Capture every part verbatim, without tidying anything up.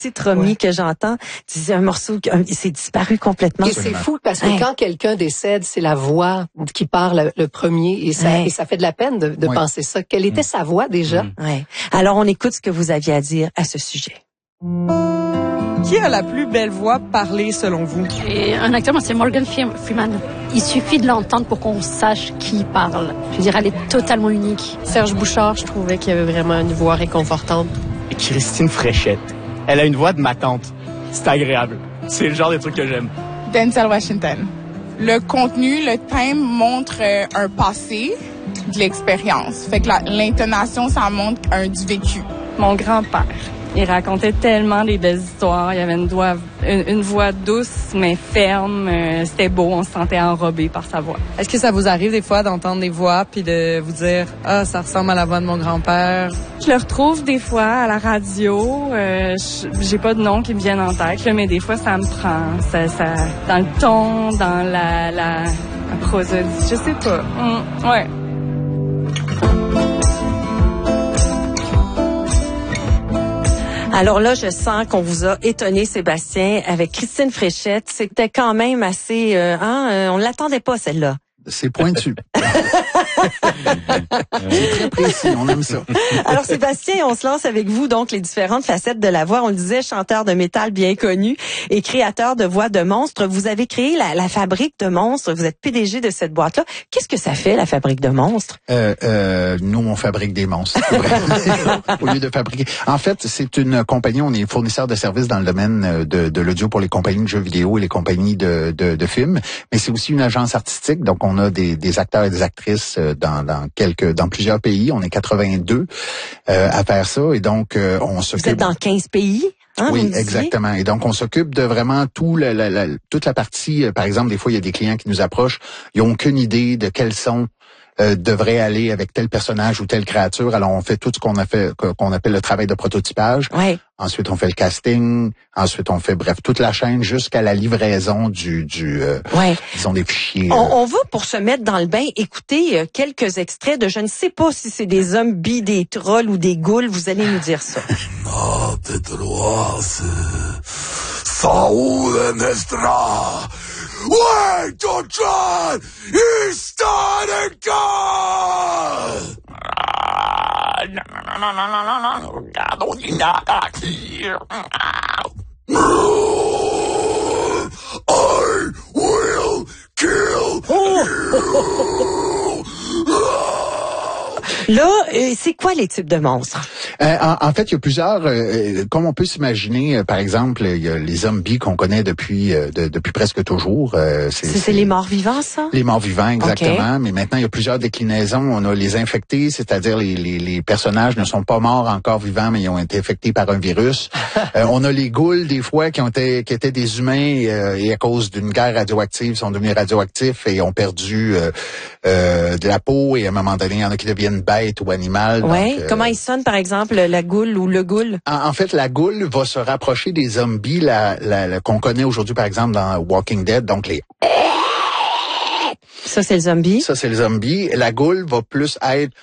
titre Romy que j'entends, c'est un morceau qui c'est disparu complètement. Et c'est fou parce que ouais. quand quelqu'un décède, c'est la voix qui parle le premier et ça, ouais. et ça fait de la peine de, de ouais. penser ça. Quelle était mmh. sa voix déjà? Mmh. Ouais. Alors on écoute ce que vous aviez à dire à ce sujet. Qui a la plus belle voix parlée selon vous? Et un acteur, moi, c'est Morgan Freeman. Il suffit de l'entendre pour qu'on sache qui parle. Je veux dire, elle est totalement unique. Serge Bouchard, je trouvais qu'il avait vraiment une voix réconfortante. Et Christine Fréchette. Elle a une voix de ma tante. C'est agréable. C'est le genre de truc que j'aime. Denzel Washington. Le contenu, le thème montre euh, un passé, de l'expérience. Fait que la, l'intonation, ça montre un du vécu. Mon grand-père. Il racontait tellement des belles histoires. Il avait une voix, une, une voix douce, mais ferme. Euh, c'était beau. On se sentait enrobé par sa voix. Est-ce que ça vous arrive des fois d'entendre des voix puis de vous dire « Ah, ça ressemble à la voix de mon grand-père ». Je le retrouve des fois à la radio. Euh, j'ai pas de nom qui me viennent en tête, là, mais des fois, ça me prend. Ça, ça, dans le ton, dans la, la, la prosodie. Je sais pas. Mmh, ouais. Alors là, je sens qu'on vous a étonné, Sébastien, avec Christine Fréchette. C'était quand même assez... Euh, hein, euh, on l'attendait pas, celle-là. C'est pointu. C'est très précis, on aime ça. Alors Sébastien, on se lance avec vous donc les différentes facettes de la voix. On le disait, chanteur de métal bien connu et créateur de voix de monstres. Vous avez créé la, la Fabrique de monstres. Vous êtes P D G de cette boîte-là. Qu'est-ce que ça fait, la Fabrique de monstres? Euh, euh, nous, on fabrique des monstres. Au lieu de fabriquer. En fait, c'est une compagnie, on est fournisseur de services dans le domaine de, de l'audio pour les compagnies de jeux vidéo et les compagnies de, de, de films. Mais c'est aussi une agence artistique, donc on On a des, des acteurs et des actrices dans, dans quelques, dans plusieurs pays. On est quatre-vingt-deux euh, à faire ça, et donc euh, on s'occupe. Vous êtes dans quinze pays. Hein, oui, exactement. Et donc on s'occupe de vraiment tout la, la, la, toute la partie. Euh, par exemple, des fois il y a des clients qui nous approchent, ils ont aucune idée de quels sont Euh, devrait aller avec tel personnage ou telle créature. Alors, on fait tout ce qu'on a fait, qu'on appelle le travail de prototypage. Ouais. Ensuite, on fait le casting. Ensuite, on fait, bref, toute la chaîne jusqu'à la livraison du, du, euh, ouais. disons, des fichiers. On, on va, pour se mettre dans le bain, écouter euh, quelques extraits de, je ne sais pas si c'est des zombies, des trolls ou des ghouls. Vous allez nous dire ça. Ah, Pedroas, Saúl Nestra. Wait to try! He's starting God! I will kill you! Là, euh, c'est quoi les types de monstres? Euh, en, en fait, il y a plusieurs, euh, comme on peut s'imaginer, euh, par exemple, il y a les zombies qu'on connaît depuis euh, de, depuis presque toujours. Euh, c'est, c'est, c'est les morts vivants, ça? Les morts vivants, exactement. Okay. Mais maintenant, il y a plusieurs déclinaisons. On a les infectés, c'est-à-dire les, les, les personnages ne sont pas morts encore vivants, mais ils ont été infectés par un virus. euh, on a les ghouls, des fois, qui ont été qui étaient des humains euh, et à cause d'une guerre radioactive, sont devenus radioactifs et ont perdu euh, euh, de la peau. Et à un moment donné, il y en a qui deviennent bêtes ou animales. Oui. Euh, Comment ils sonnent, par exemple, la goule ou le ghoul? En, en fait, la goule va se rapprocher des zombies la, la, la, qu'on connaît aujourd'hui, par exemple, dans Walking Dead, donc les... Ça, c'est le zombie. Ça, c'est le zombie. La goule va plus être...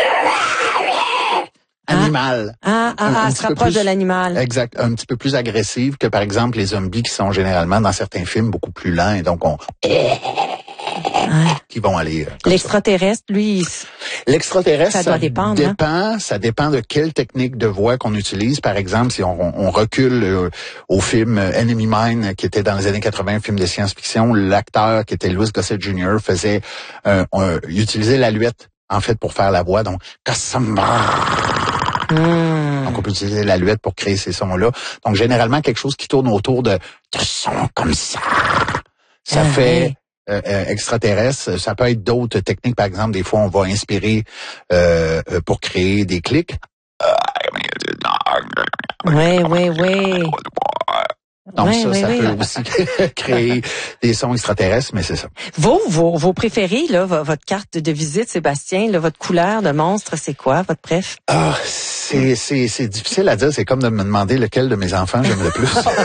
animal. Ah, ah, ah, elle se rapproche de l'animal. Exact. Un petit peu plus agressive que, par exemple, les zombies qui sont généralement, dans certains films, beaucoup plus lents, et donc on... Ouais. Qui vont aller. Euh, L'extraterrestre, ça. lui, l'extraterrestre, ça, ça doit dépendre. Dépend, hein? Ça dépend de quelle technique de voix qu'on utilise. Par exemple, si on, on recule euh, au film Enemy Mine, qui était dans les années quatre-vingts, un film de science-fiction, l'acteur qui était Louis Gossett junior faisait, euh, euh, utilisait l'aluette en fait pour faire la voix. Donc, mmh. donc on peut utiliser l'aluette pour créer ces sons-là. Donc généralement quelque chose qui tourne autour de, de sons comme ça. Ça ah, fait oui. Euh, euh, extraterrestre, ça peut être d'autres techniques. Par exemple, des fois, on va inspirer euh, pour créer des clics. Oui, oui, oui. Donc oui, ça, oui, ça oui. peut aussi créer des sons extraterrestres, mais c'est ça. Vos, vos, vos préférés, là, votre carte de visite, Sébastien, là, votre couleur de monstre, c'est quoi, votre préf? Ah, c'est, c'est, c'est difficile à dire. C'est comme de me demander lequel de mes enfants j'aime le plus.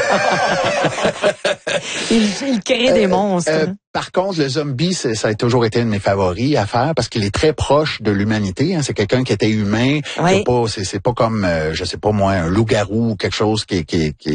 il, il crée des monstres. Euh, euh, par contre, le zombie, c'est, ça a toujours été un de mes favoris à faire parce qu'il est très proche de l'humanité. Hein. C'est quelqu'un qui était humain. Oui. C'est pas, c'est, c'est pas comme, euh, je sais pas moi, un loup-garou ou quelque chose qui, qui, qui